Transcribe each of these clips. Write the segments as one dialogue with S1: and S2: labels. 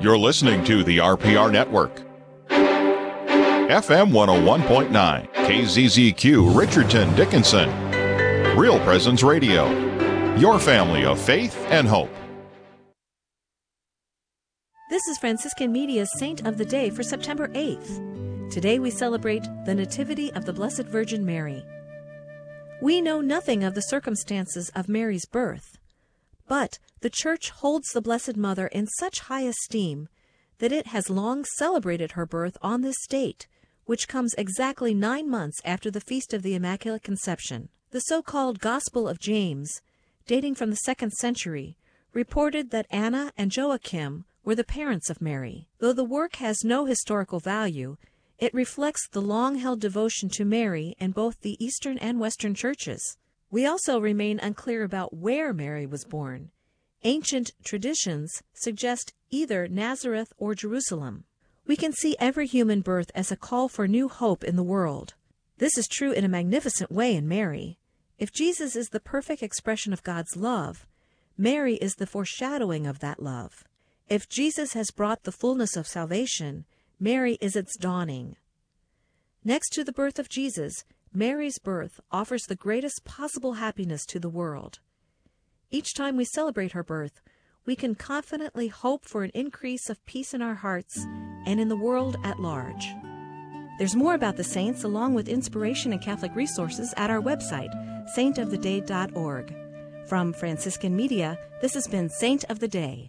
S1: You're listening to the RPR Network. FM 101.9, KZZQ, Richardson, Dickinson. Real Presence Radio. Your family of faith and hope.
S2: This is Franciscan Media's Saint of the Day for September 8th. Today we celebrate the Nativity of the Blessed Virgin Mary. We know nothing of the circumstances of Mary's birth, but the Church holds the Blessed Mother in such high esteem that it has long celebrated her birth on this date, which comes exactly 9 months after the Feast of the Immaculate Conception. The so-called Gospel of James, dating from the 2nd century, reported that Anna and Joachim were the parents of Mary. Though the work has no historical value, it reflects the long-held devotion to Mary in both the Eastern and Western churches. We also remain unclear about where Mary was born. Ancient traditions suggest either Nazareth or Jerusalem. We can see every human birth as a call for new hope in the world. This is true in a magnificent way in Mary. If Jesus is the perfect expression of God's love, Mary is the foreshadowing of that love. If Jesus has brought the fullness of salvation, Mary is its dawning. Next to the birth of Jesus, Mary's birth offers the greatest possible happiness to the world. Each time we celebrate her birth, we can confidently hope for an increase of peace in our hearts and in the world at large. There's more about the saints along with inspiration and Catholic resources at our website, saintoftheday.org. From Franciscan Media, this has been Saint of the Day.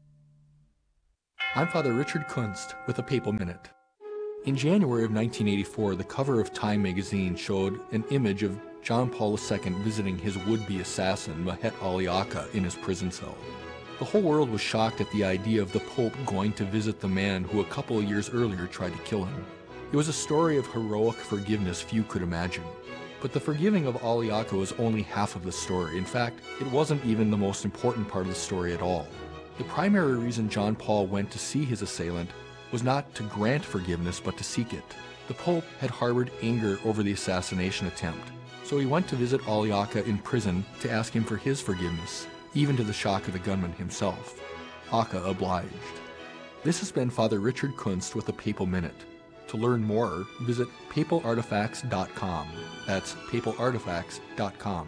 S3: I'm Father Richard Kunst with a Papal Minute. In January of 1984, the cover of Time magazine showed an image of John Paul II visiting his would-be assassin, Mahet Aliaka, in his prison cell. The whole world was shocked at the idea of the Pope going to visit the man who a couple of years earlier tried to kill him. It was a story of heroic forgiveness few could imagine. But the forgiving of Aliaka was only half of the story. In fact, it wasn't even the most important part of the story at all. The primary reason John Paul went to see his assailant was not to grant forgiveness, but to seek it. The Pope had harbored anger over the assassination attempt, so he went to visit Aliaka in prison to ask him for his forgiveness, even to the shock of the gunman himself. Aka obliged. This has been Father Richard Kunst with the Papal Minute. To learn more, visit papalartifacts.com. That's papalartifacts.com.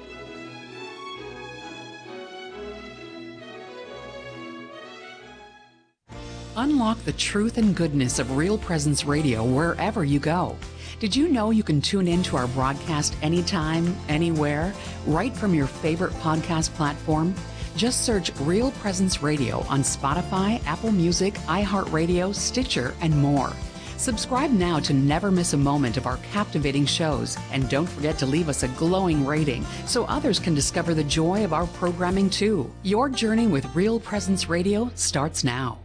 S4: Unlock the truth and goodness of Real Presence Radio wherever you go. Did you know you can tune in to our broadcast anytime, anywhere, right from your favorite podcast platform? Just search Real Presence Radio on Spotify, Apple Music, iHeartRadio, Stitcher, and more. Subscribe now to never miss a moment of our captivating shows, and don't forget to leave us a glowing rating so others can discover the joy of our programming too. Your journey with Real Presence Radio starts now.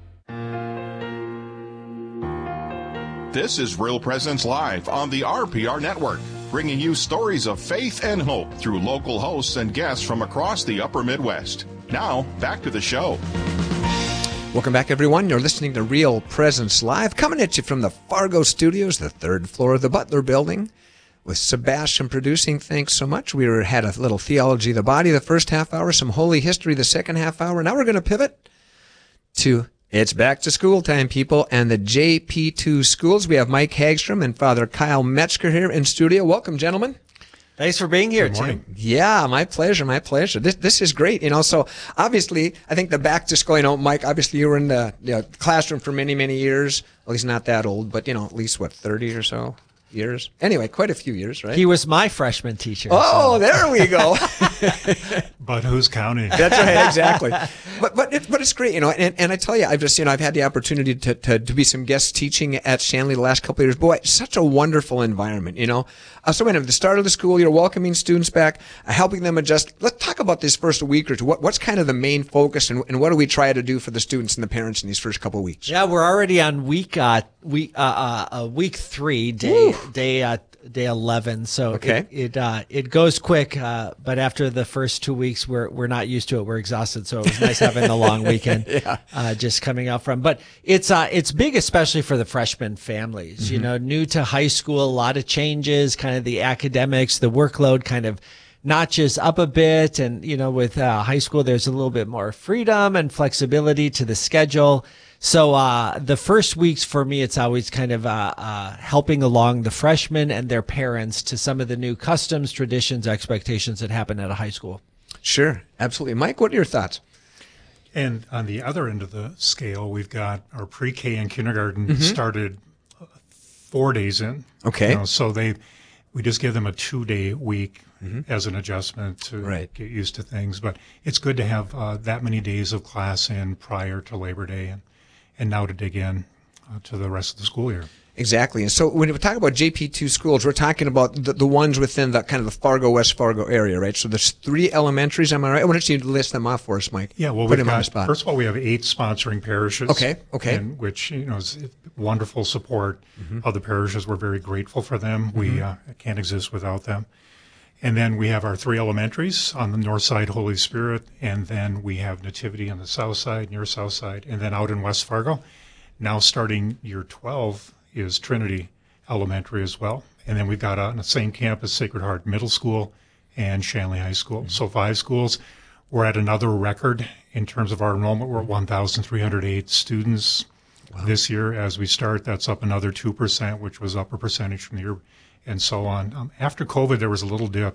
S1: This is Real Presence Live on the RPR Network, bringing you stories of faith and hope through local hosts and guests from across the upper Midwest. Now, back to the show.
S5: Welcome back, everyone. You're listening to Real Presence Live, coming at you from the Fargo Studios, the 3rd floor of the Butler Building, with Sebastian producing. Thanks so much. We had a little Theology of the Body the first half hour, some Holy History the second half hour. Now we're going to pivot to It's Back to School Time, people, and the JP2 schools. We have Mike Hagstrom and Father Kyle Metzger here in studio. Welcome, gentlemen.
S6: Thanks for being here, Tim.
S5: Yeah, my pleasure, my pleasure. This is great. So obviously, I think the back to school, Mike, obviously you were in the classroom for many, many years. At least not that old, but, at least, 30 or so years? Anyway, quite a few years, right?
S6: He was my freshman teacher.
S5: Oh, so. There we go.
S7: But who's counting?
S5: That's right, exactly. But it's great, and I tell you, I've just, I've had the opportunity to be some guest teaching at Shanley the last couple of years. Boy, it's such a wonderful environment, So at the start of the school year, welcoming students back, helping them adjust. Let's talk about this first week or two. What's kind of the main focus, and what do we try to do for the students and the parents in these first couple of weeks?
S6: Yeah, we're already on week 3, day 11. So
S5: okay.
S6: It goes quick, but after the first 2 weeks, we're not used to it. We're exhausted. So it was nice having the long weekend, just coming out from. But it's big, especially for the freshman families. Mm-hmm. New to high school, a lot of changes, kind of the academics, the workload kind of notches up a bit. And, with high school, there's a little bit more freedom and flexibility to the schedule. So the first weeks for me, it's always kind of helping along the freshmen and their parents to some of the new customs, traditions, expectations that happen at a high school.
S5: Sure, absolutely. Mike, what are your thoughts?
S7: And on the other end of the scale, we've got our pre-K and kindergarten started 4 days in.
S5: Okay.
S7: So we just give them a 2-day week as an adjustment to get used to things. But it's good to have that many days of class in prior to Labor Day and now to dig in to the rest of the school year.
S5: Exactly. And so when we talk about JP2 schools, we're talking about the ones within the kind of the Fargo, West Fargo area, right? So there's 3 elementaries, am I right? Why don't you list them off for us, Mike?
S7: Yeah, well, first of all, we have 8 sponsoring parishes.
S5: Okay.
S7: Which, is wonderful support of the parishes. We're very grateful for them. We can't exist without them. And then we have our 3 elementaries on the north side, Holy Spirit, and then we have Nativity on the south side, near south side, and then out in West Fargo. Now starting year 12 is Trinity Elementary as well. And then we've got on the same campus Sacred Heart Middle School and Shanley High School. So 5 schools. We're at another record in terms of our enrollment. We're at 1,308 students this year as we start. That's up another 2%, which was up a percentage from the year, and so on. After COVID, there was a little dip.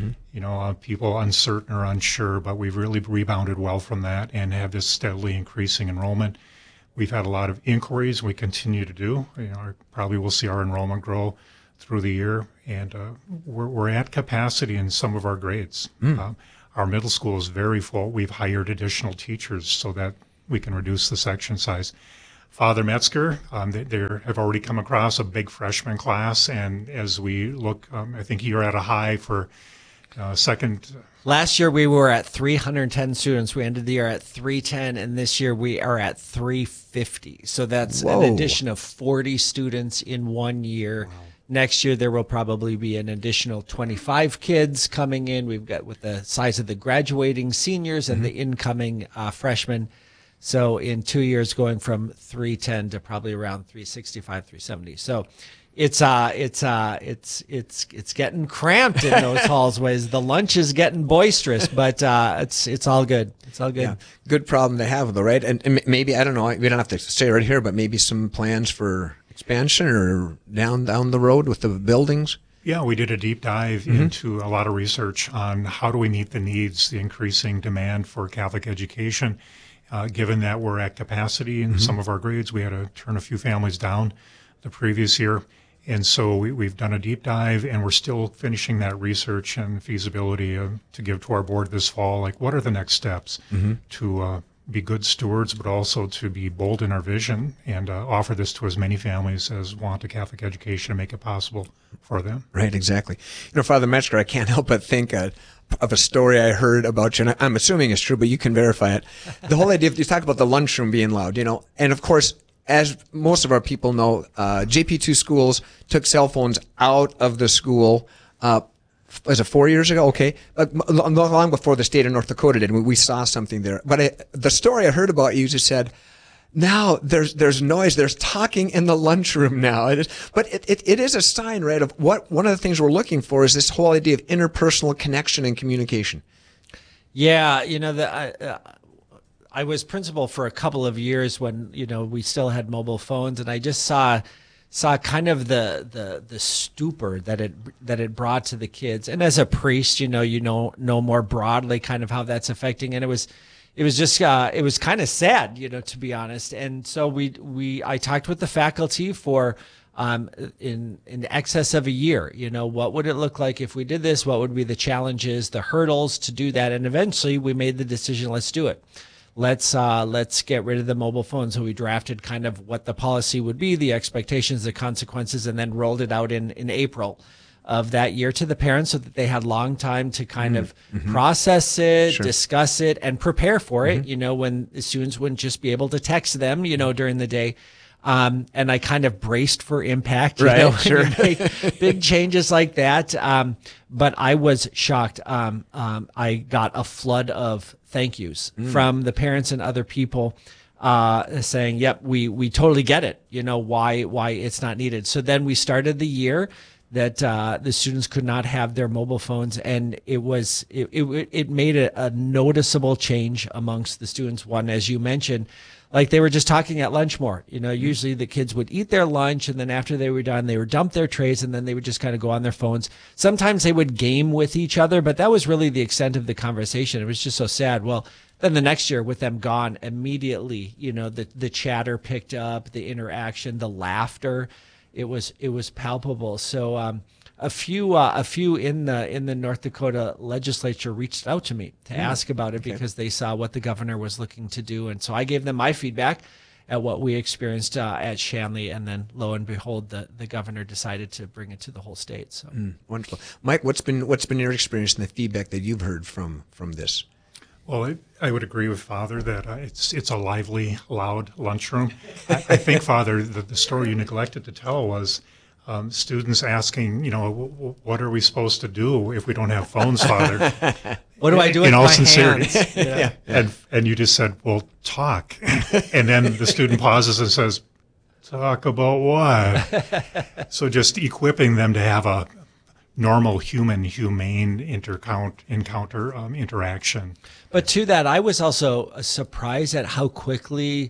S7: People uncertain or unsure, but we've really rebounded well from that and have this steadily increasing enrollment. We've had a lot of inquiries. We continue to do. Probably we'll see our enrollment grow through the year, and we're at capacity in some of our grades. Our middle school is very full. We've hired additional teachers so that we can reduce the section size. Father Metzger, they have already come across a big freshman class, and as we look, I think you're at a high for second.
S6: Last year we were at 310 students. We ended the year at 310, and this year we are at 350. So that's an addition of 40 students in 1 year. Wow. Next year there will probably be an additional 25 kids coming in. We've got with the size of the graduating seniors and the incoming freshmen. So in 2 years, going from 310 to probably around 365, 370. So it's getting cramped in those hallways. The lunch is getting boisterous, but it's all good. It's all good.
S5: Yeah. Good problem to have, though, right? And maybe, I don't know, we don't have to say right here, but maybe some plans for expansion or down the road with the buildings.
S7: Yeah, we did a deep dive into a lot of research on how do we meet the needs, the increasing demand for Catholic education. Given that we're at capacity in some of our grades, we had to turn a few families down the previous year. And so we've done a deep dive, and we're still finishing that research and feasibility to give to our board this fall. Like, what are the next steps to be good stewards, but also to be bold in our vision and offer this to as many families as want a Catholic education and make it possible for them.
S5: Right, exactly. Father Metzger, I can't help but think of a story I heard about you, and I'm assuming it's true, but you can verify it. The whole idea of, you talk about the lunchroom being loud, and of course, as most of our people know, JP2 schools took cell phones out of the school, was it 4 years ago? Okay. Long before the state of North Dakota did. We saw something there. But the story I heard about you just said, now there's noise, there's talking in the lunchroom now. But it is a sign, right, of what one of the things we're looking for is this whole idea of interpersonal connection and communication.
S6: Yeah, I was principal for a couple of years when, we still had mobile phones, and I just saw kind of the stupor that it brought to the kids. And as a priest, you know more broadly kind of how that's affecting. And it was just it was kind of sad, to be honest. And so I talked with the faculty for in excess of a year. What would it look like if we did this? What would be the challenges, the hurdles to do that? And eventually we made the decision, let's do it. Let's get rid of the mobile phone. So we drafted kind of what the policy would be, the expectations, the consequences, and then rolled it out in April of that year to the parents so that they had long time to kind of process it, discuss it, and prepare for it, when the students wouldn't just be able to text them, during the day. And I kind of braced for impact, when you make big changes like that. But I was shocked. I got a flood of thank yous from the parents and other people, saying, yep, we totally get it. Why it's not needed. So then we started the year. that the students could not have their mobile phones, and it made a noticeable change amongst the students. One, as you mentioned, like they were just talking at lunch more. Usually the kids would eat their lunch, and then after they were done, they would dump their trays, and then they would just kind of go on their phones. Sometimes they would game with each other, but that was really the extent of the conversation. It was just so sad. Well, then the next year with them gone, immediately, the chatter picked up, the interaction, the laughter. It was palpable. So a few in the North Dakota legislature reached out to me to ask about it because they saw what the governor was looking to do, and so I gave them my feedback at what we experienced at Shanley, and then lo and behold, the governor decided to bring it to the whole state. So
S5: wonderful, Mike. What's been your experience and the feedback that you've heard from this?
S7: Well, I would agree with Father that it's a lively, loud lunchroom. I think, Father, the story you neglected to tell was students asking, what are we supposed to do if we don't have phones, Father?
S6: What do I do with my hands?
S7: Yeah. And you just said, well, talk. And then the student pauses and says, talk about what? So just equipping them to have a normal humane encounter interaction.
S6: But to that, I was also surprised at how quickly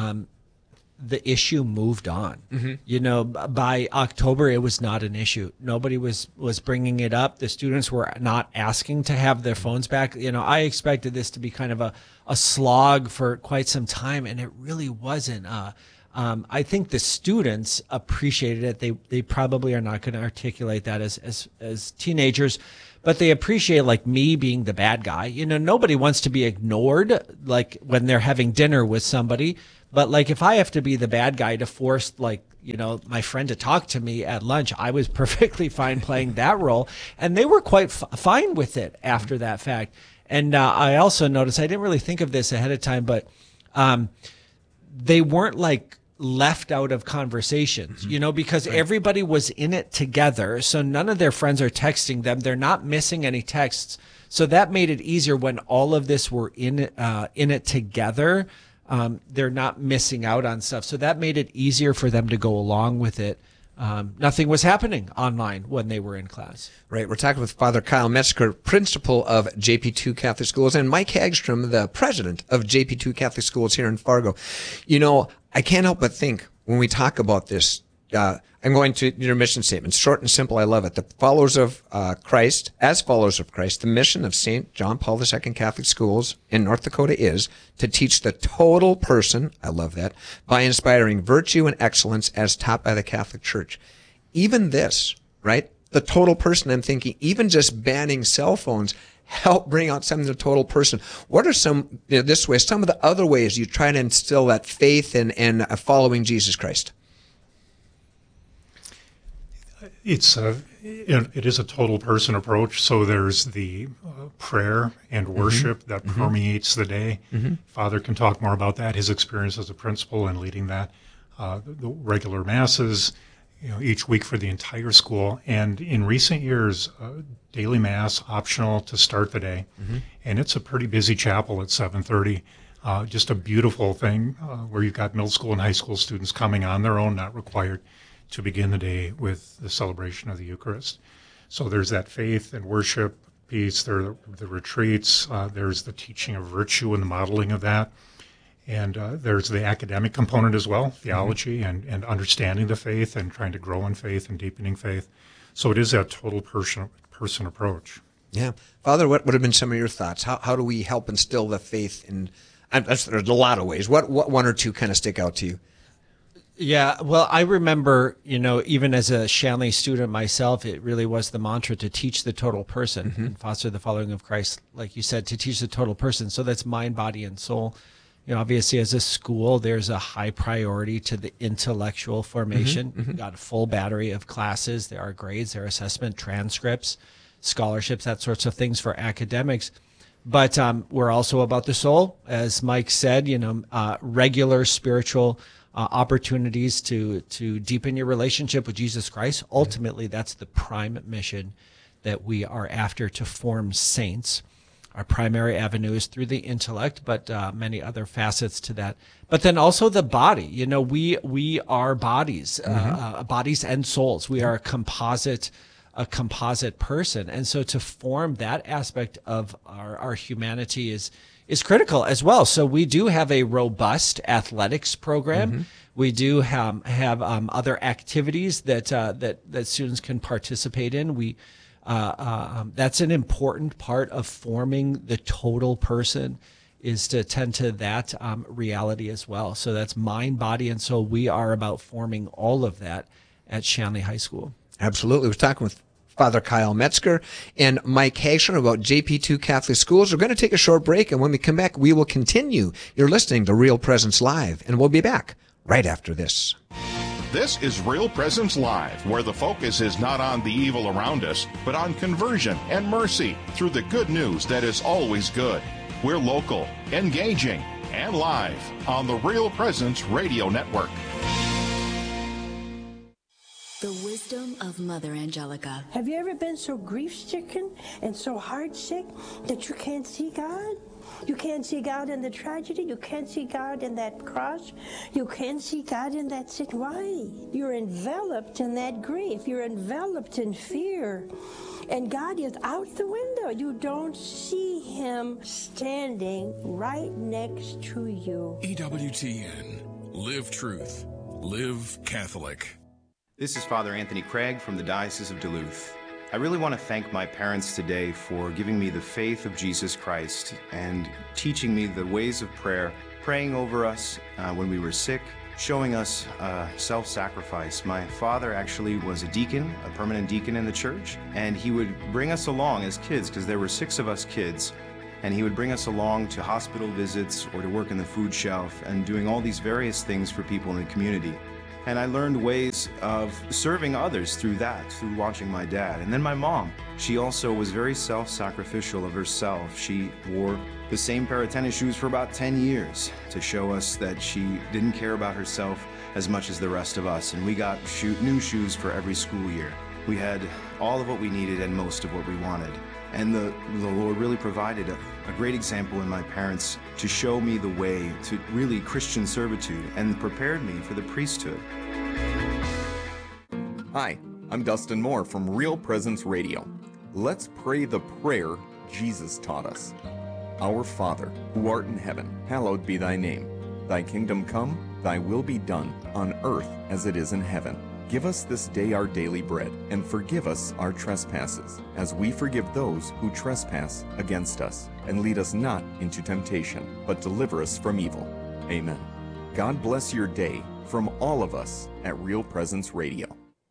S6: the issue moved on. Mm-hmm. By October, it was not an issue. Nobody was bringing it up. The students were not asking to have their phones back. I expected this to be kind of a slog for quite some time, and it really wasn't. I think the students appreciated it. They probably are not going to articulate that as teenagers, but they appreciate like me being the bad guy. Nobody wants to be ignored, like when they're having dinner with somebody. But like if I have to be the bad guy to force my friend to talk to me at lunch, I was perfectly fine playing that role. And they were quite fine with it after that fact. And I also noticed, I didn't really think of this ahead of time, but they weren't like left out of conversations, because everybody was in it together. So none of their friends are texting them. They're not missing any texts. So that made it easier when all of this were in it together. They're not missing out on stuff. So that made it easier for them to go along with it. Nothing was happening online when they were in class.
S5: Right. We're talking with Father Kyle Metzger, principal of JP2 Catholic Schools, and Mike Hagstrom, the president of JP2 Catholic Schools here in Fargo. I can't help but think when we talk about this, I'm going to your mission statement. Short and simple. I love it. The followers of Christ, as followers of Christ, the mission of St. John Paul II Catholic Schools in North Dakota is to teach the total person, I love that, by inspiring virtue and excellence as taught by the Catholic Church. Even this, right? The total person, I'm thinking, even just banning cell phones help bring out some of the total person. What are some of the other ways you try to instill that faith in following Jesus Christ?
S7: It is a total person approach. So there's the prayer and worship that permeates the day. Mm-hmm. Father can talk more about that, his experience as a principal and leading that, the regular masses, each week for the entire school. And in recent years, daily mass optional to start the day. Mm-hmm. And it's a pretty busy chapel at 7:30. Just a beautiful thing where you've got middle school and high school students coming on their own, not required, to begin the day with the celebration of the Eucharist. So there's that faith and worship piece. There are the retreats. There's the teaching of virtue and the modeling of that. And there's the academic component as well, theology and understanding the faith and trying to grow in faith and deepening faith. So it is a total person approach.
S5: Yeah. Father, what would have been some of your thoughts? How do we help instill the faith in, there's a lot of ways. What one or two kind of stick out to you?
S6: Yeah, well, I remember, even as a Shanley student myself, it really was the mantra to teach the total person and foster the following of Christ, like you said, to teach the total person. So that's mind, body, and soul. Obviously, as a school, there's a high priority to the intellectual formation. We've got a full battery of classes. There are grades, there are assessment transcripts, scholarships, that sorts of things for academics. But we're also about the soul, as Mike said, regular spiritual opportunities to deepen your relationship with Jesus Christ. Ultimately, that's the prime mission that we are after, to form saints. Our primary avenue is through the intellect, but many other facets to that. But then also the body. You know, we are bodies, bodies and souls. We are a composite person, and so to form that aspect of our humanity is critical as well. So we do have a robust athletics program. We do have other activities that students can participate in. That's an important part of forming the total person, is to attend to that reality as well. So that's mind, body, and soul. We are about forming all of that at Shanley High School.
S5: Absolutely. We're talking with Father Kyle Metzger and Mike Hagstrom about JP2 Catholic Schools. We're going to take a short break, and when we come back, we will continue. You're listening to Real Presence Live, and we'll be back right after this.
S1: This is Real Presence Live, where the focus is not on the evil around us, but on conversion and mercy through the good news that is always good. We're local, engaging, and live on the Real Presence Radio Network.
S8: The wisdom of Mother Angelica.
S9: Have you ever been so grief-stricken and so heart-sick that you can't see God? You can't see God in the tragedy. You can't see God in that cross. You can't see God in that situation. Why? You're enveloped in that grief. You're enveloped in fear. And God is out the window. You don't see Him standing right next to you.
S10: EWTN. Live truth. Live Catholic.
S11: This is Father Anthony Craig from the Diocese of Duluth. I really want to thank my parents today for giving me the faith of Jesus Christ and teaching me the ways of prayer, praying over us when we were sick, showing us self-sacrifice. My father actually was a deacon, a permanent deacon in the church, and he would bring us along as kids, because there were 6 of us kids, and he would bring us along to hospital visits or to work in the food shelf and doing all these various things for people in the community. And I learned ways of serving others through that, through watching my dad. And then my mom, she also was very self-sacrificial of herself. She wore the same pair of tennis shoes for about 10 years to show us that she didn't care about herself as much as the rest of us. And we got new shoes for every school year. We had all of what we needed and most of what we wanted. And the Lord really provided a great example in my parents to show me the way to really Christian servitude and prepared me for the priesthood.
S12: Hi, I'm Dustin Moore from Real Presence Radio. Let's pray the prayer Jesus taught us. Our Father, who art in heaven, hallowed be thy name. Thy kingdom come, thy will be done, on earth as it is in heaven. Give us this day our daily bread, and forgive us our trespasses, as we forgive those who trespass against us. And lead us not into temptation, but deliver us from evil. Amen. God bless your day from all of us at Real Presence Radio.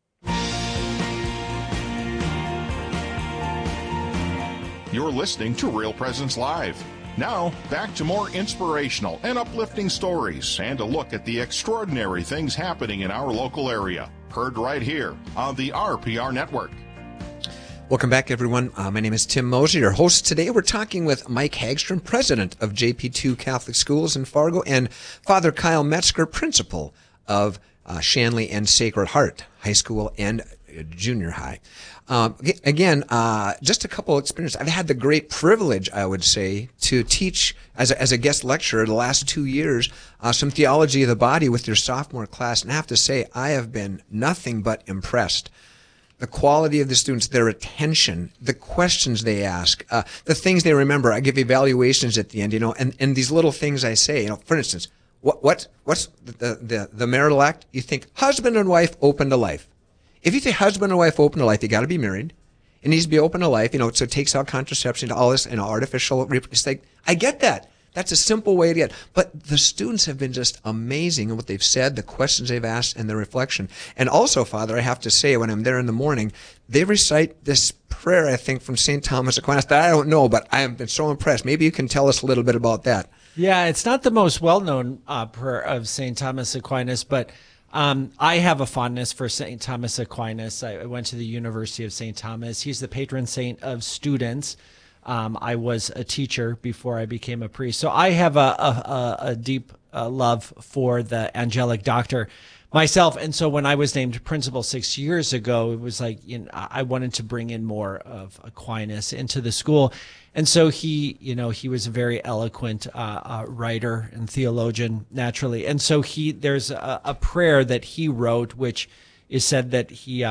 S1: You're listening to Real Presence Live. Now, back to more inspirational and uplifting stories and a look at the extraordinary things happening in our local area. Heard right here on the RPR Network.
S5: Welcome back, everyone. My name is Tim Moser, your host today. We're talking with Mike Hagstrom, president of JP2 Catholic Schools in Fargo, and Father Kyle Metzger, principal of Shanley and Sacred Heart High School and Junior High. Again, just a couple of experiences. I've had the great privilege, I would say, to teach as a guest lecturer the last 2 years some theology of the body with your sophomore class, and I have to say I have been nothing but impressed. The quality of the students, their attention, the questions they ask, the things they remember. I give evaluations at the end, and these little things I say, for instance, what's the marital act? You think husband and wife open to life. If you think husband and wife open to life, they got to be married. It needs to be open to life, so it takes out contraception, all this, artificial. It's like, I get that. That's a simple way to get. But the students have been just amazing in what they've said, the questions they've asked, and the reflection. And also, Father, I have to say, when I'm there in the morning, they recite this prayer, I think, from St. Thomas Aquinas that I don't know, but I have been so impressed. Maybe you can tell us a little bit about that.
S6: Yeah, it's not the most well-known prayer of St. Thomas Aquinas, but I have a fondness for St. Thomas Aquinas. I went to the University of St. Thomas. He's the patron saint of students. I was a teacher before I became a priest. So I have a deep love for the angelic doctor. myself. And so when I was named principal 6 years ago, it was like, I wanted to bring in more of Aquinas into the school. And so he was a very eloquent writer and theologian, naturally. And so there's a prayer that he wrote, which is said that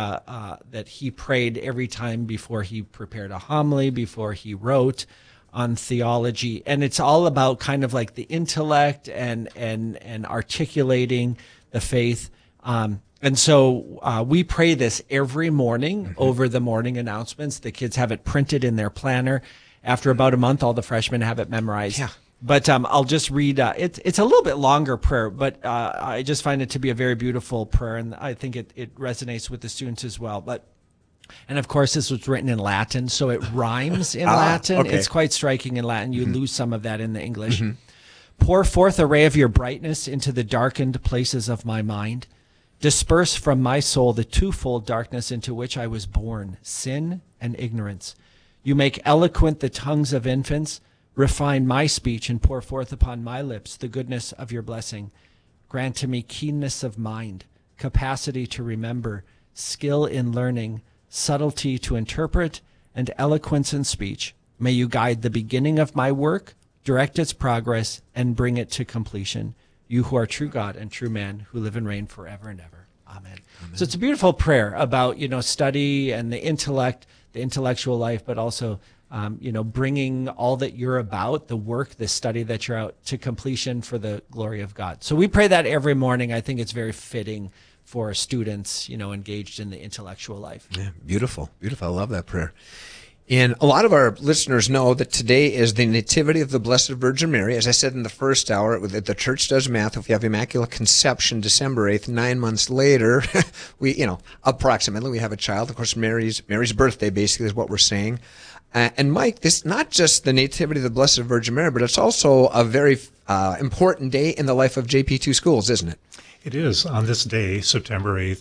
S6: he prayed every time before he prepared a homily, before he wrote on theology. And it's all about kind of like the intellect and articulating the faith. And so we pray this every morning over the morning announcements. The kids have it printed in their planner. After about a month, all the freshmen have it memorized. Yeah. But I'll just read. It's a little bit longer prayer, but I just find it to be a very beautiful prayer, and I think it resonates with the students as well. And of course, this was written in Latin, so it rhymes in Latin. Okay. It's quite striking in Latin. You lose some of that in the English. Pour forth a ray of your brightness into the darkened places of my mind. Disperse from my soul the twofold darkness into which I was born, sin and ignorance. You make eloquent the tongues of infants. Refine my speech and pour forth upon my lips the goodness of your blessing. Grant to me keenness of mind, capacity to remember, skill in learning, subtlety to interpret, and eloquence in speech. May you guide the beginning of my work, direct its progress, and bring it to completion. You who are true God and true man, who live and reign forever and ever. Amen. So it's a beautiful prayer about, study and the intellect, the intellectual life, but also, bringing all that you're about, the work, the study that you're out, to completion for the glory of God. So we pray that every morning. I think it's very fitting for students, engaged in the intellectual life.
S5: Yeah, beautiful, beautiful. I love that prayer. And a lot of our listeners know that today is the Nativity of the Blessed Virgin Mary. As I said in the first hour, the church does math. If you have Immaculate Conception December 8th, 9 months later, approximately, we have a child. Of course, Mary's birthday basically is what we're saying. And Mike, this is not just the Nativity of the Blessed Virgin Mary, but it's also a very important day in the life of JP2 schools, isn't it?
S7: It is. On this day, September 8th,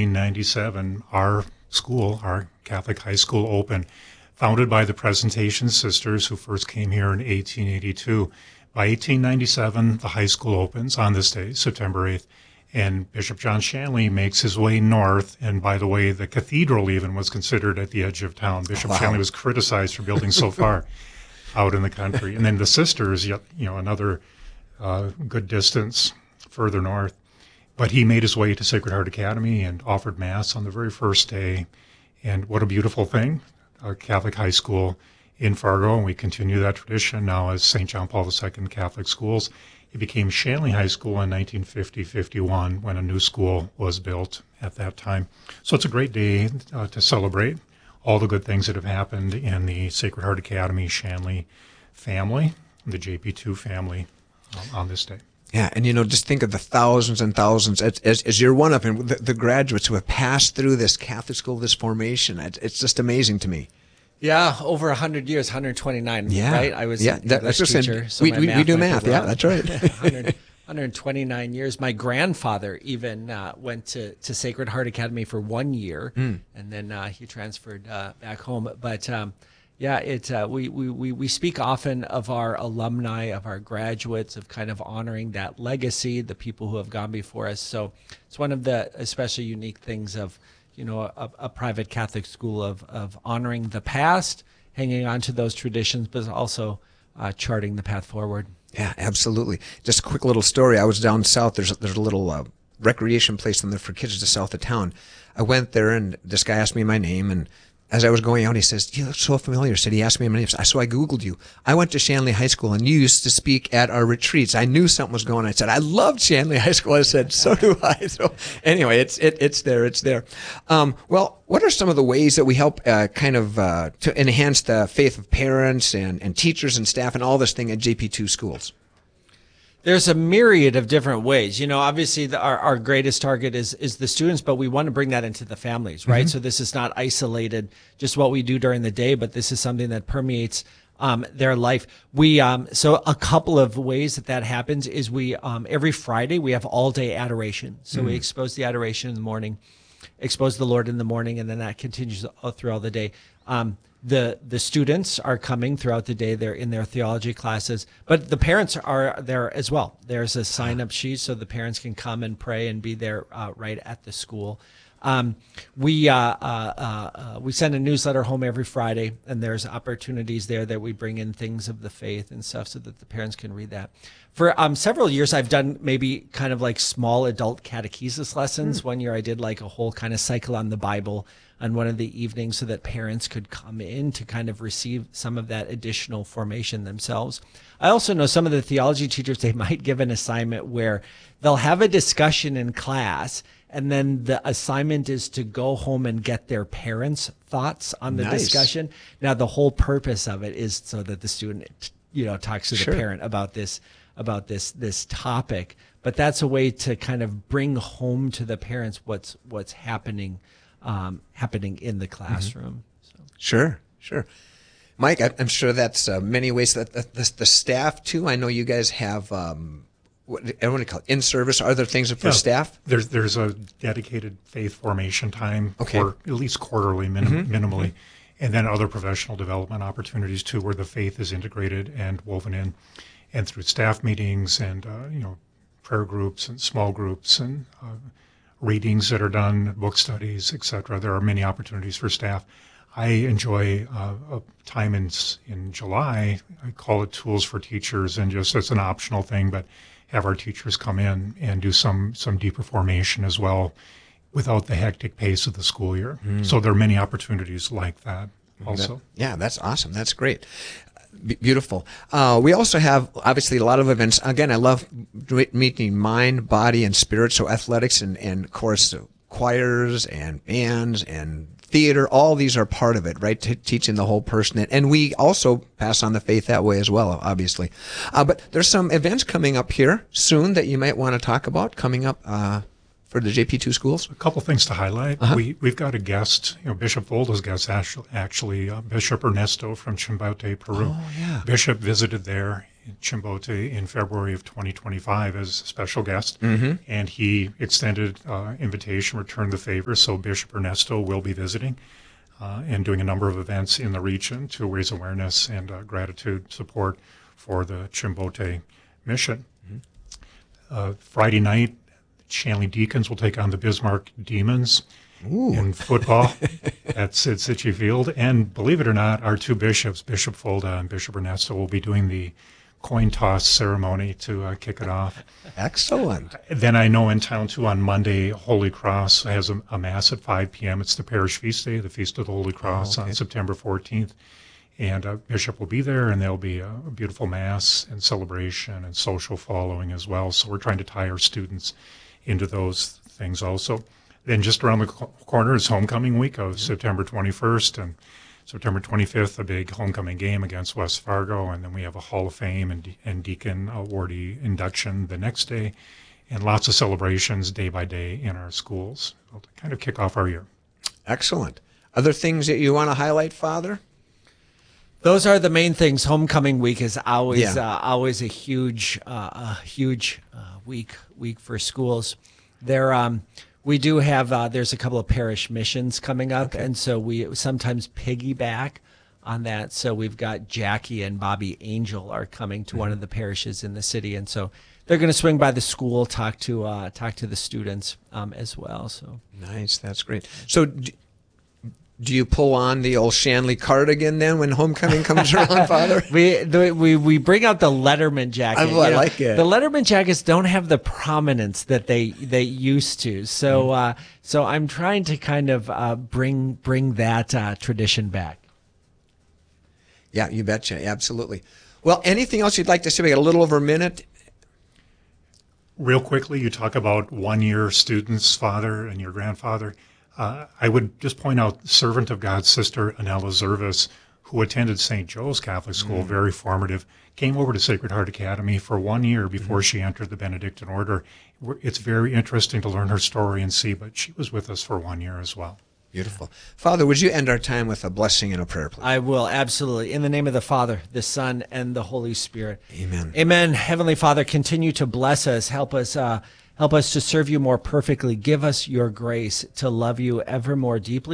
S7: 1897, our school, our Catholic high school, opened. Founded by the Presentation Sisters, who first came here in 1882. By 1897, the high school opens on this day, September 8th, and Bishop John Shanley makes his way north. And by the way, the cathedral even was considered at the edge of town. Bishop Shanley was criticized for building so far out in the country. And then the sisters, another good distance further north. But he made his way to Sacred Heart Academy and offered Mass on the very first day. And what a beautiful thing. A Catholic high school in Fargo, and we continue that tradition now as St. John Paul II Catholic Schools. It became Shanley High School in 1950-51 when a new school was built at that time. So it's a great day to celebrate all the good things that have happened in the Sacred Heart Academy Shanley family, the JP2 family on this day.
S5: Yeah, and just think of the thousands and thousands, as you're one of them, the graduates who have passed through this Catholic school, this formation. It's just amazing to me.
S6: Yeah, over 100 years, 129,
S5: yeah.
S6: Right? I was an English teacher. So
S5: we do math, yeah, that's right.
S6: 129 years. My grandfather even went to Sacred Heart Academy for 1 year, and then he transferred back home. But we speak often of our alumni, of our graduates, of kind of honoring that legacy, the people who have gone before us. So it's one of the especially unique things of, a private Catholic school of honoring the past, hanging on to those traditions, but also charting the path forward.
S5: Yeah, absolutely. Just a quick little story. I was down south. There's a little recreation place in there for kids just south of town. I went there, and this guy asked me my name, and as I was going out, he says, "You look so familiar." He asked me my name. So I Googled you. I went to Shanley High School, and you used to speak at our retreats. I knew something was going on. I said, "I loved Shanley High School." I said, "So do I." So anyway, it's there. Well, what are some of the ways that we help to enhance the faith of parents and teachers and staff and all this thing at JP2 schools?
S6: There's a myriad of different ways. Obviously our greatest target is the students, but we want to bring that into the families, right? So this is not isolated, just what we do during the day, but this is something that permeates their life. So a couple of ways that happens is we every Friday we have all day adoration. So we expose the adoration in the morning, expose the Lord in the morning, and then that continues throughout the day. The students are coming throughout the day. They're in their theology classes, but the parents are there as well. There's a sign-up sheet so the parents can come and pray and be there right at the school. We send a newsletter home every Friday, and there's opportunities there that we bring in things of the faith and stuff so that the parents can read that. For several years, I've done maybe kind of like small adult catechesis lessons. One year I did like a whole kind of cycle on the Bible on one of the evenings so that parents could come in to kind of receive some of that additional formation themselves. I also know some of the theology teachers, they might give an assignment where they'll have a discussion in class, and then the assignment is to go home and get their parents' thoughts on the discussion. Now, the whole purpose of it is so that the student, talks to the parent about this topic. But that's a way to kind of bring home to the parents what's happening in the classroom. So.
S5: Sure. Mike, I'm sure that's many ways that the staff too. I know you guys have what do you call it? In-service. Are there things for staff?
S7: There's a dedicated faith formation time for at least quarterly, minimally, and then other professional development opportunities too, where the faith is integrated and woven in, and through staff meetings and prayer groups and small groups and readings that are done, book studies, etc. There are many opportunities for staff. I enjoy a time in July. I call it Tools for Teachers, and just it's an optional thing, but have our teachers come in and do some deeper formation as well without the hectic pace of the school year. So there are many opportunities like that also.
S5: That's awesome. That's great. Beautiful. We also have, obviously, a lot of events. Again, I love meeting mind, body, and spirit. So athletics and of course, choirs and bands and theater, all these are part of it, right? Teaching the whole person. And we also pass on the faith that way as well, obviously. But there's some events coming up here soon that you might want to talk about coming up for the JP2 schools.
S7: A couple things to highlight. We've got a guest, Bishop Volda's guest, actually Bishop Ernesto from Chimbote, Peru.
S5: Oh, yeah.
S7: Bishop visited there in Chimbote in February of 2025 as a special guest, and he extended invitation, returned the favor, so Bishop Ernesto will be visiting and doing a number of events in the region to raise awareness and gratitude support for the Chimbote mission. Friday night, Shanley Deacons will take on the Bismarck Demons in football at City Field. And believe it or not, our two bishops, Bishop Volda and Bishop Ernesto, will be doing the coin toss ceremony to kick it off.
S5: Excellent.
S7: Then I know in town, too, on Monday, Holy Cross has a Mass at 5 p.m. It's the parish feast day, the Feast of the Holy Cross on September 14th. And Bishop will be there, and there'll be a beautiful Mass and celebration and social following as well. So we're trying to tie our students into those things also. Then just around the corner is homecoming week of September 21st and September 25th, a big homecoming game against West Fargo. And then we have a Hall of Fame and Deacon awardee induction the next day, and lots of celebrations day by day in our schools to kind of kick off our year.
S5: Excellent. Other things that you want to highlight, Father?
S6: Those are the main things. Homecoming week is always always a huge week for schools. We do have there's a couple of parish missions coming up, and so we sometimes piggyback on that. So we've got Jackie and Bobby Angel are coming to one of the parishes in the city, and so they're going to swing by the school, talk to the students as well. So
S5: nice, that's great. So. Do you pull on the old Shanley cardigan then when homecoming comes around, Father?
S6: We bring out the Letterman jacket.
S5: I like it.
S6: The Letterman jackets don't have the prominence that they used to. So so I'm trying to kind of bring that tradition back.
S5: Yeah, you betcha. Absolutely. Well, anything else you'd like to say? We got a little over a minute.
S7: Real quickly, you talk about one-year students, Father, and your grandfather. I would just point out Servant of God's sister, Anella Zervis, who attended St. Joe's Catholic School, very formative, came over to Sacred Heart Academy for 1 year before she entered the Benedictine Order. It's very interesting to learn her story and see, but she was with us for 1 year as well.
S5: Beautiful. Father, would you end our time with a blessing and a prayer, please?
S6: I will, absolutely. In the name of the Father, the Son, and the Holy Spirit.
S5: Amen.
S6: Amen. Heavenly Father, continue to bless us. Help us to serve you more perfectly. Give us your grace to love you ever more deeply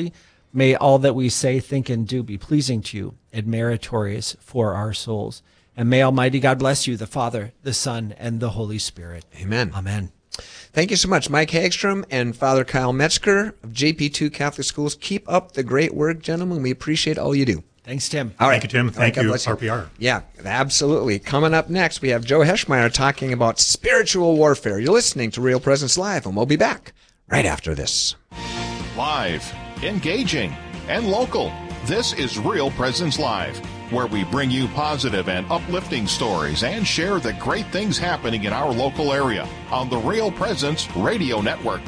S6: May all that we say, think, and do be pleasing to you and meritorious for our souls. And may Almighty God bless you, the Father, the Son, and the Holy Spirit.
S5: Amen.
S6: Amen.
S5: Thank you so much, Mike Hagstrom and Father Kyle Metzger of JP2 Catholic Schools. Keep up the great work, gentlemen. We appreciate all you do.
S6: Thanks, Tim.
S5: All right.
S7: Thank you, Tim. Thank you, RPR.
S5: Yeah, absolutely. Coming up next, we have Joe Heschmeyer talking about spiritual warfare. You're listening to Real Presence Live, and we'll be back right after this.
S1: Live, engaging, and local. This is Real Presence Live, where we bring you positive and uplifting stories and share the great things happening in our local area on the Real Presence Radio Network.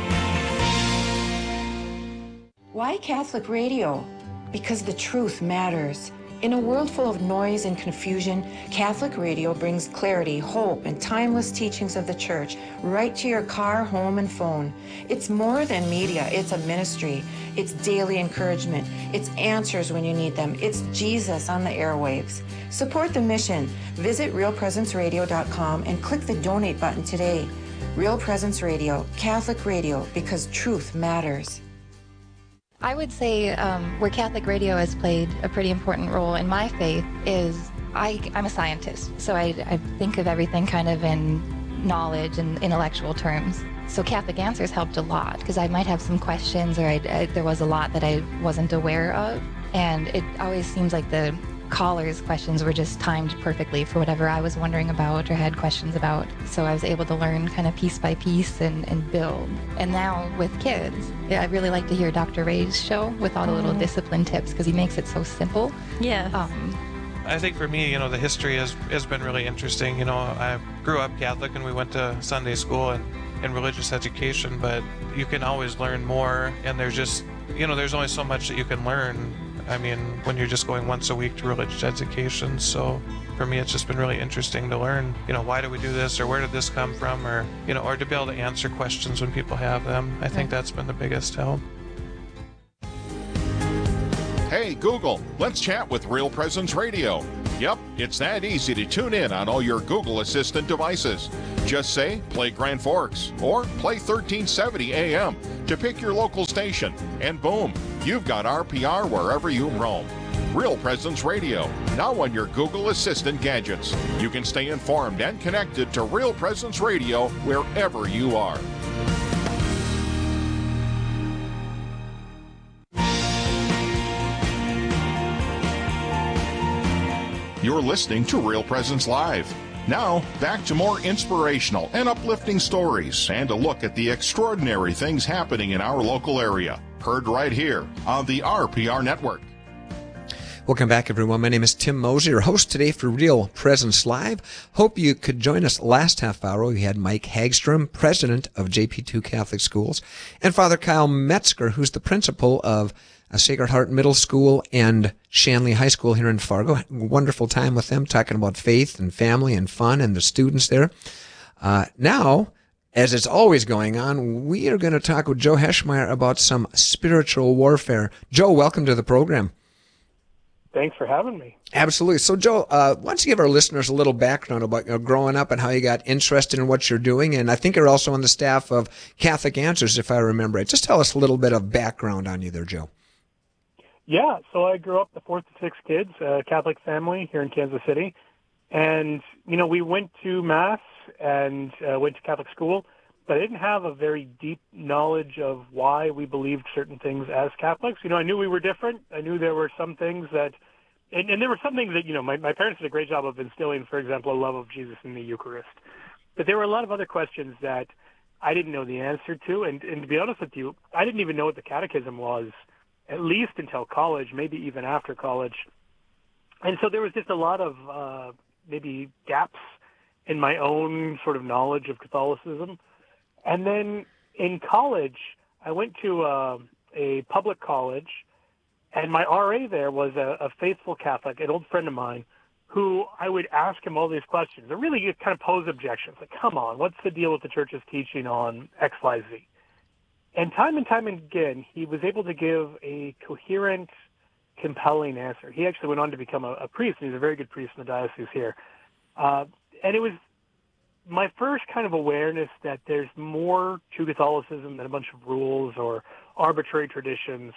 S13: Why Catholic radio? Because the truth matters. In a world full of noise and confusion, Catholic radio brings clarity, hope, and timeless teachings of the Church right to your car, home, and phone. It's more than media, it's a ministry. It's daily encouragement. It's answers when you need them. It's Jesus on the airwaves. Support the mission. Visit realpresenceradio.com and click the donate button today. Real Presence Radio, Catholic radio, because truth matters.
S14: I would say where Catholic radio has played a pretty important role in my faith is I'm a scientist, so I think of everything kind of in knowledge and intellectual terms. So Catholic Answers helped a lot because I might have some questions or there was a lot that I wasn't aware of, and it always seems like the callers' questions were just timed perfectly for whatever I was wondering about or had questions about. So I was able to learn kind of piece by piece and build. And now with kids, I really like to hear Dr. Ray's show with all the little discipline tips because he makes it so simple.
S15: Yeah. I think for me, the history has been really interesting. I grew up Catholic and we went to Sunday school and religious education, but you can always learn more, and there's just, there's only so much that you can learn. I mean, when you're just going once a week to religious education. So for me, it's just been really interesting to learn, why do we do this, or where did this come from, or, or to be able to answer questions when people have them. I think that's been the biggest help.
S1: Hey, Google, let's chat with Real Presence Radio. Yep, it's that easy to tune in on all your Google Assistant devices. Just say, play Grand Forks, or play 1370 AM to pick your local station, and boom, you've got RPR wherever you roam. Real Presence Radio, now on your Google Assistant gadgets. You can stay informed and connected to Real Presence Radio wherever you are. You're listening to Real Presence Live. Now, back to more inspirational and uplifting stories and a look at the extraordinary things happening in our local area. Heard right here on the RPR Network.
S5: Welcome back, everyone. My name is Tim Moser, your host today for Real Presence Live. Hope you could join us last half hour. We had Mike Hagstrom, president of JP2 Catholic Schools, and Father Kyle Metzger, who's the principal of Sacred Heart Middle School and Shanley High School here in Fargo. Wonderful time with them, talking about faith and family and fun and the students there. Now, as it's always going on, we are going to talk with Joe Heschmeyer about some spiritual warfare. Joe, welcome to the program.
S16: Thanks for having me.
S5: Absolutely. So, Joe, why don't you give our listeners a little background about growing up and how you got interested in what you're doing? And I think you're also on the staff of Catholic Answers, if I remember it. Just tell us a little bit of background on you there, Joe.
S16: Yeah, so I grew up the fourth of six kids, a Catholic family here in Kansas City. And, we went to Mass and went to Catholic school, but I didn't have a very deep knowledge of why we believed certain things as Catholics. I knew we were different. I knew there were some things that, and there were some things that, my parents did a great job of instilling, for example, a love of Jesus in the Eucharist. But there were a lot of other questions that I didn't know the answer to. And to be honest with you, I didn't even know what the catechism was, at least until college, maybe even after college. And so there was just a lot of maybe gaps in my own sort of knowledge of Catholicism. And then in college, I went to a public college, and my RA there was a faithful Catholic, an old friend of mine, who I would ask him all these questions. I really kind of pose objections, like, come on, what's the deal with the Church's teaching on X, Y, Z? And time again, he was able to give a coherent, compelling answer. He actually went on to become a priest, and he's a very good priest in the diocese here. And it was my first kind of awareness that there's more to Catholicism than a bunch of rules or arbitrary traditions,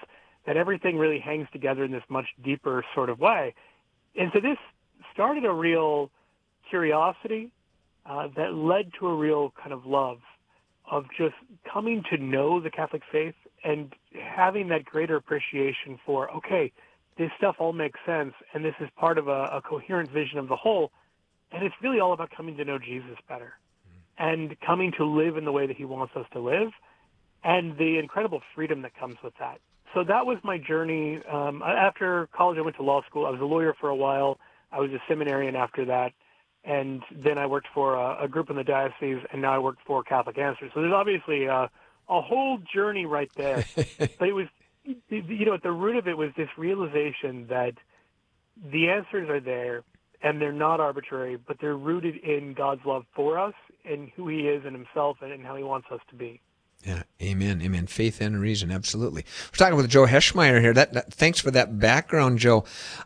S16: that everything really hangs together in this much deeper sort of way. And so this started a real curiosity that led to a real kind of love of just coming to know the Catholic faith and having that greater appreciation for, okay, this stuff all makes sense, and this is part of a coherent vision of the whole, and it's really all about coming to know Jesus better and coming to live in the way that he wants us to live, and the incredible freedom that comes with that. So that was my journey. After college, I went to law school. I was a lawyer for a while. I was a seminarian after that. And then I worked for a group in the diocese, and now I work for Catholic Answers. So there's obviously a whole journey right there. But it was, at the root of it was this realization that the answers are there, and they're not arbitrary, but they're rooted in God's love for us and who he is and himself and how he wants us to be.
S5: Yeah, amen, amen. Faith and reason, absolutely. We're talking with Joe Heschmeyer here. Thanks for that background, Joe.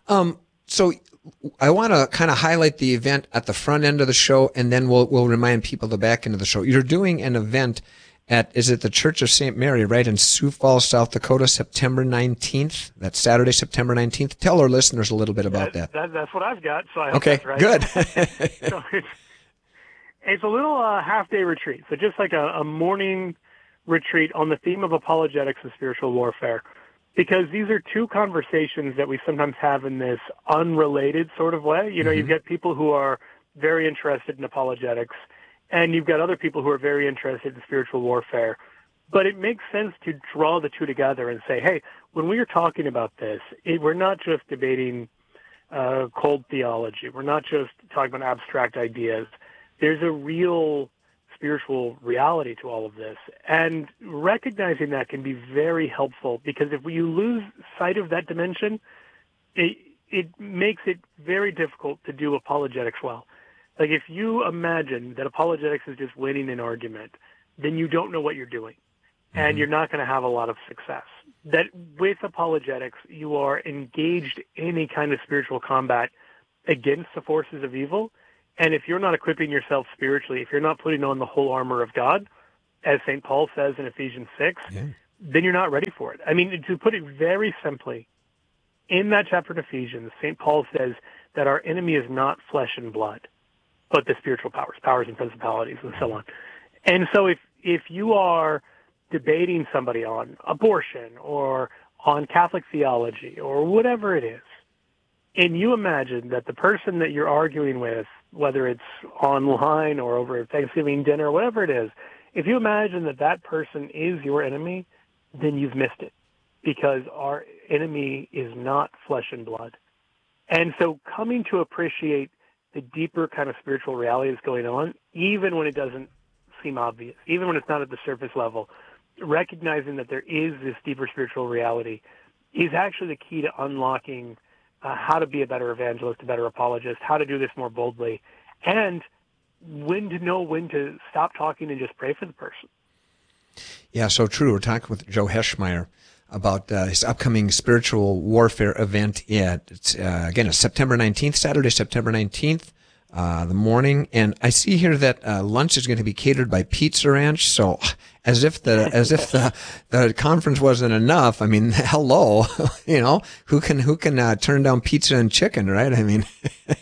S5: So I want to kind of highlight the event at the front end of the show, and then we'll remind people the back end of the show. You're doing an event is it the Church of St. Mary, right, in Sioux Falls, South Dakota, September 19th? That's Saturday, September 19th. Tell our listeners a little bit about that.
S16: That's what I've got, so I hope
S5: okay,
S16: that's right.
S5: Good.
S16: So it's a little half-day retreat, so just like a morning retreat on the theme of apologetics and spiritual warfare, because these are two conversations that we sometimes have in this unrelated sort of way. You've got people who are very interested in apologetics, and you've got other people who are very interested in spiritual warfare. But it makes sense to draw the two together and say, hey, when we are talking about this, we're not just debating cold theology. We're not just talking about abstract ideas. There's a real spiritual reality to all of this. And recognizing that can be very helpful, because if you lose sight of that dimension, it makes it very difficult to do apologetics well. Like if you imagine that apologetics is just winning an argument, then you don't know what you're doing, and you're not going to have a lot of success. That with apologetics, you are engaged in a kind of spiritual combat against the forces of evil. And if you're not equipping yourself spiritually, if you're not putting on the whole armor of God, as St. Paul says in Ephesians 6, then you're not ready for it. I mean, to put it very simply, in that chapter in Ephesians, St. Paul says that our enemy is not flesh and blood, but the spiritual powers and principalities and so on. And so if you are debating somebody on abortion or on Catholic theology or whatever it is, and you imagine that the person that you're arguing with, whether it's online or over Thanksgiving dinner, whatever it is, if you imagine that that person is your enemy, then you've missed it, because our enemy is not flesh and blood. And so coming to appreciate the deeper kind of spiritual reality that's going on, even when it doesn't seem obvious, even when it's not at the surface level, recognizing that there is this deeper spiritual reality is actually the key to unlocking how to be a better evangelist, a better apologist, how to do this more boldly, and when to stop talking and just pray for the person.
S5: Yeah, so true. We're talking with Joe Heschmeyer about his upcoming spiritual warfare event. It's September 19th, Saturday, September 19th, the morning. And I see here that lunch is going to be catered by Pizza Ranch. So as if the conference wasn't enough. I mean, hello, who can turn down pizza and chicken, right? I mean,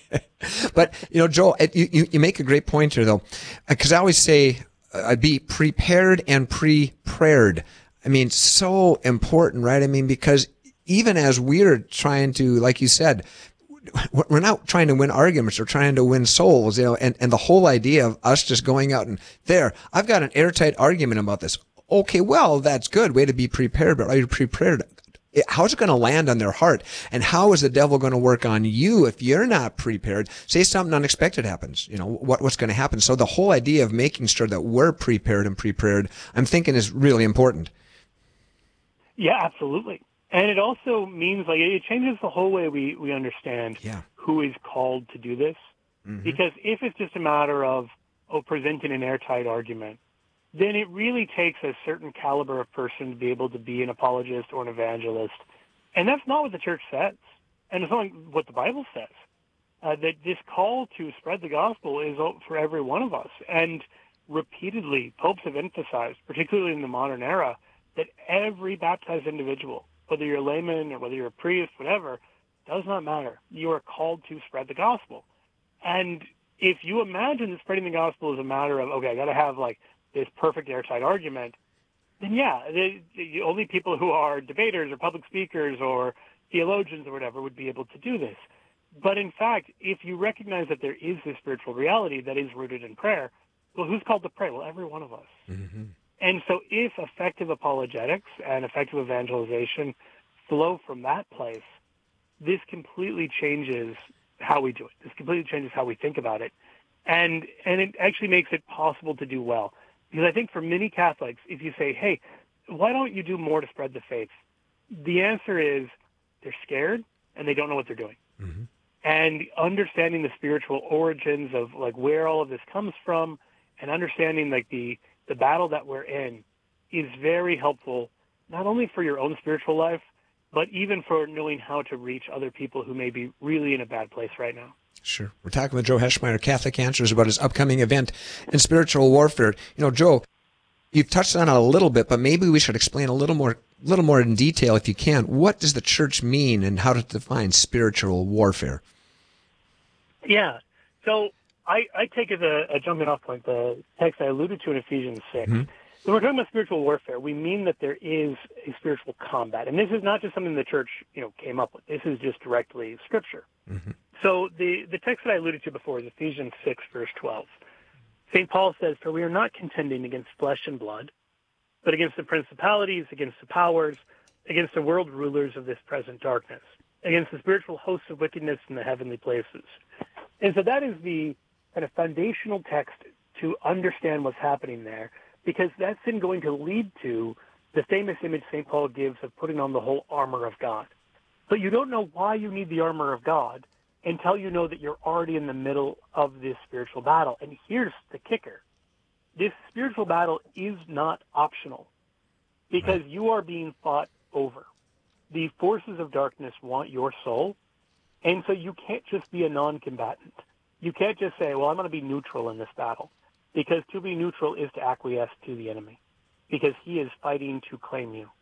S5: but Joel, you make a great point here though, because I always say be prepared and pre-prayered. I mean, so important, right? I mean, because even as we're trying to, like you said, we're not trying to win arguments, we're trying to win souls, and the whole idea of us just going out and I've got an airtight argument about this. Okay, well, that's good. Way to be prepared, but are you prepared? How's it going to land on their heart? And how is the devil going to work on you if you're not prepared? Say something unexpected happens. What's going to happen? So the whole idea of making sure that we're prepared and prepared, I'm thinking, is really important.
S16: Yeah, absolutely. And it also means, it changes the whole way we understand who is called to do this. Mm-hmm. Because if it's just a matter of presenting an airtight argument, then it really takes a certain caliber of person to be able to be an apologist or an evangelist. And that's not what the church says. And it's not what the Bible says. That this call to spread the gospel is for every one of us. And repeatedly, popes have emphasized, particularly in the modern era, that every baptized individual whether you're a layman or whether you're a priest, whatever, does not matter. You are called to spread the gospel. And if you imagine that spreading the gospel is a matter of, okay, I got to have like this perfect airtight argument, then yeah, the only people who are debaters or public speakers or theologians or whatever would be able to do this. But in fact, if you recognize that there is this spiritual reality that is rooted in prayer, well, who's called to pray? Well, every one of us.
S5: Mm-hmm.
S16: And so if effective apologetics and effective evangelization flow from that place, this completely changes how we do it. This completely changes how we think about it. And it actually makes it possible to do well. Because I think for many Catholics, if you say, hey, why don't you do more to spread the faith? The answer is they're scared and they don't know what they're doing.
S5: Mm-hmm.
S16: And understanding the spiritual origins of like where all of this comes from and understanding like the battle that we're in is very helpful, not only for your own spiritual life, but even for knowing how to reach other people who may be really in a bad place right now.
S5: Sure. We're talking with Joe Heschmeyer, Catholic Answers, about his upcoming event in spiritual warfare. You know, Joe, you've touched on it a little bit, but maybe we should explain a little more in detail, if you can. What does the church mean and how to define spiritual warfare?
S16: Yeah. So I take as a jumping off point the text I alluded to in Ephesians 6.
S5: Mm-hmm.
S16: When we're talking about spiritual warfare, we mean that there is a spiritual combat. And this is not just something the church, came up with. This is just directly Scripture.
S5: Mm-hmm.
S16: So the text that I alluded to before is Ephesians 6, verse 12. St. Paul says, "For we are not contending against flesh and blood, but against the principalities, against the powers, against the world rulers of this present darkness, against the spiritual hosts of wickedness in the heavenly places." And so that is the kind of foundational text to understand what's happening there, because that's then going to lead to the famous image St. Paul gives of putting on the whole armor of God. But you don't know why you need the armor of God until you know that you're already in the middle of this spiritual battle. And here's the kicker. This spiritual battle is not optional because you are being fought over. The forces of darkness want your soul, and so you can't just be a non-combatant. You can't just say, well, I'm going to be neutral in this battle, because to be neutral is to acquiesce to the enemy, because he is fighting to claim you.